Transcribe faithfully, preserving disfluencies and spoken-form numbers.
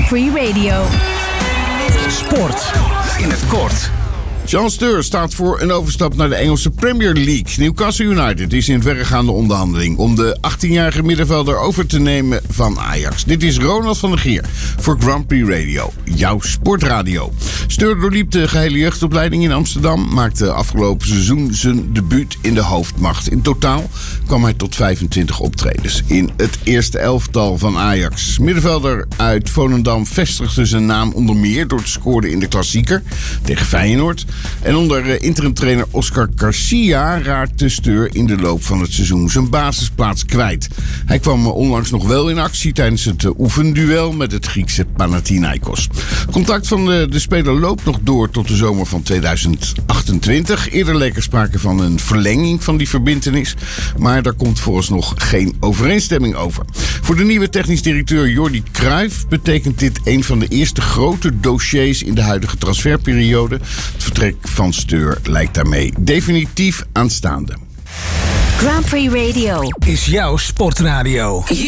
Prix Radio. Sport in het kort. John Steur staat voor een overstap naar de Engelse Premier League. Newcastle United is in verregaande onderhandeling om de achttienjarige middenvelder over te nemen van Ajax. Dit is Ronald van der Geer voor Grand Prix Radio, jouw sportradio. Steur doorliep de gehele jeugdopleiding in Amsterdam, maakte afgelopen seizoen zijn debuut in de hoofdmacht. In totaal kwam hij tot vijfentwintig optredens in het eerste elftal van Ajax. Middenvelder uit Volendam vestigde zijn naam onder meer door te scoren in de klassieker tegen Feyenoord. En onder interimtrainer Oscar Garcia raakte Steur in de loop van het seizoen zijn basisplaats kwijt. Hij kwam onlangs nog wel in actie tijdens het oefenduel met het Griekse Panathinaikos. Het contact van de, de speler loopt nog door tot de zomer van tweeduizend achtentwintig. Eerder leek er sprake van een verlenging van die verbintenis, maar daar komt vooralsnog geen overeenstemming over. Voor de nieuwe technisch directeur Jordi Cruijff betekent dit een van de eerste grote dossiers in de huidige transferperiode. Het vertrek van Steur lijkt daarmee definitief aanstaande. Grand Prix Radio is jouw sportradio.